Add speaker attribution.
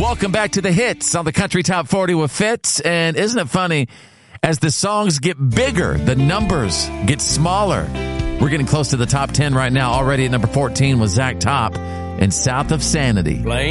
Speaker 1: Welcome back to the hits on the Country Top 40 with Fitz. And isn't it funny, as the songs get bigger, the numbers get smaller. We're getting close to the top 10 right now. Already at number 14 was Zach Top and South of Sanity.